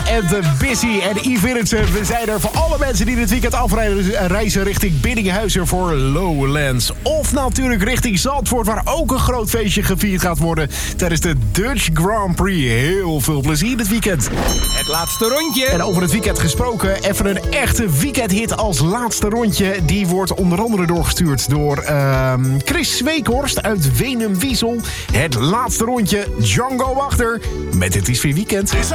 en The Busy en Yves Winnetsen. We zijn er voor alle mensen die dit weekend afreizen richting Biddinghuizen voor Lowlands. Of natuurlijk richting Zandvoort, waar ook een groot feestje gevierd gaat worden tijdens de Dutch Grand Prix. Heel veel plezier dit weekend. Het laatste rondje. En over het weekend gesproken, even een echte weekendhit als laatste rondje. Die wordt onder andere doorgestuurd door Chris Zweekhorst uit Wenum-Wiesel. Het laatste rondje, Django Wachter met Het Is Weer Weekend.